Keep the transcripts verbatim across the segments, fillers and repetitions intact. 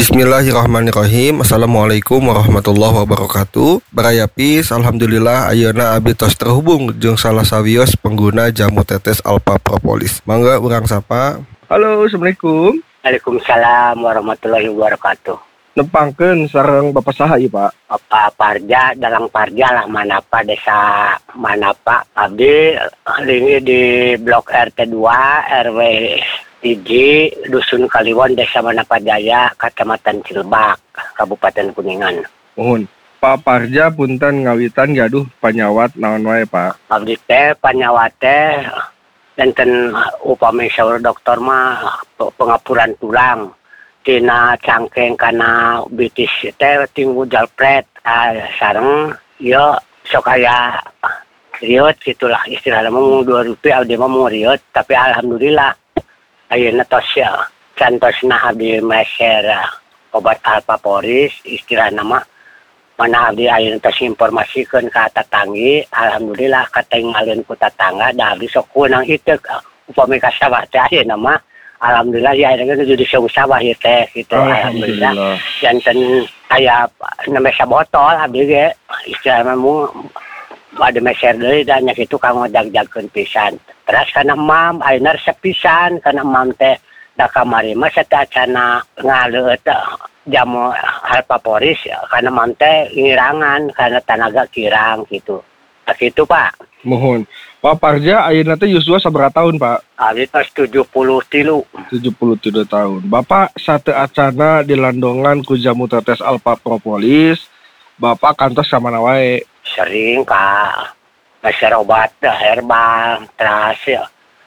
Bismillahirrahmanirrahim. Assalamualaikum warahmatullahi wabarakatuh. Barayapis, alhamdulillah ayeuna abdi tos terhubung jeung salah sawios pengguna jamu tetes Alpha Propolis. Mangga urang sapa. Halo, assalamualaikum. Waalaikumsalam warahmatullahi wabarakatuh. Nepangkeun sareng Bapak saha ieu, Pak? Bapak Parja, Dalang Parja lah, Manapa, Desa Manapa. Abdi ini di Blok R T dua, R W Iji, Dusun Kaliwon, Desa Manapa Jaya, Kecamatan Cilebak, Kabupaten Kuningan. Mohon. Pak Parja punten ngawitan gaduh panyawat naon wae, Pak? Abdi teh panyawat teh enten upami saur dokter mah pengapuran tulang. Tina cangkeng kana bitis teh tinggu jalpret ah, sareng yo sok aya riot gitulah istilahna mah dua rupiah abdi mah mau riot tapi alhamdulillah ayeuna tos ya cantosna abdi meser obat Alpha Poris istilahna mah mana abdi ayeuna tos informasikeun ka tatanggi alhamdulillah katinggalin ku tatangga da abdi sok kunang hideuk upami ka sawah teh ayeuna mah alhamdulillah ya akhirnya jadi sawah ya teh gitu. Alhamdulillah. Janten aya nemesa botol abdi ge istilahna mu ada meser deui da nya kitu kang ngojag-jagkeun pisan. Terus kana mam ayeuna resep pisan kana mam teh da kamari mah satacana ngaleut jamu Alpha Poris kana mam teh ngirangan kana tanaga kirang gitu. Nah gitu Pak. Mohon. Pak Parja ayeuna teh yuswa sabaraha tahun, Pak? Abdi tos tujuh puluh tilu. tujuh puluh tiga tahun. Bapak sate acana dilandongan ku jamu tetes Alpha Propolis. Bapak kantos samana wae? Sering Kak. Meser obat herbal, terus ya,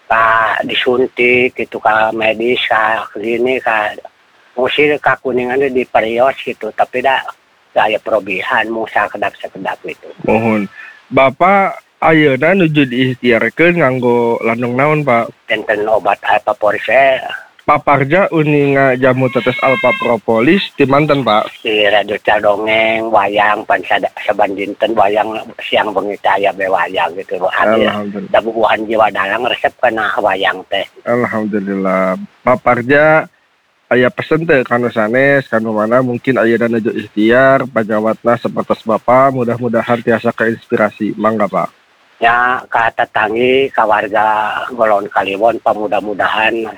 Kak disuntik gitu ka medis ka klinik ka musir ka Kuningan di perios gitu tapi dah gaya perobihan mau sakedap-sakedap gitu. Mohon. Bapak ayeuna nuju diikhtiarkeun nganggo landong naon, Pak? Tenten obat Alpha Poris eh. Pak Parja uninga jamu tetes Alpha Propolis di manten, Pak? Di radio dongeng wayang pan saban dinten wayang siang bengi teh aya be wayang gitu. Alhamdulillah. Da bubuhan jiwa dalang resep kana wayang teh. Alhamdulillah. Pak Parja aya pesen teh kanu sanes kanu mana mungkin ayeuna nuju ikhtiar panyawatna sapertos Bapak mudah-mudahan tiasa keinspirasi. Mangga, Pak. Ya ka tetanggi ka warga Golon Kaliwon pamudah-mudahan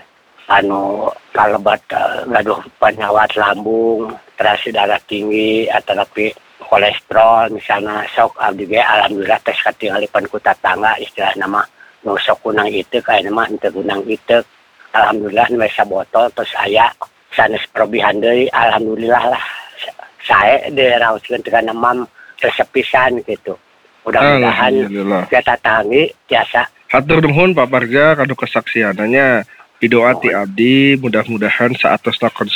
anu kalebat uh, gaduh penyawat lambung, terus darah tinggi atau tapi kolesterol misalnya sok abdi ge alhamdulillah tes katinggalipan ku tatangga istilahna mah nu sok kunang ieu kayak mah henteu kunang ieu alhamdulillah nu sabotol terus aya sanes perobihan deui alhamdulillah lah sae diraoskeun teh kana mam resepisan gitu. Mudah-mudahan kita tangi biasa. Hatur nuhun Pak Parja kanu kesaksiananya. Didoa ti abdi mudah-mudahan saatosna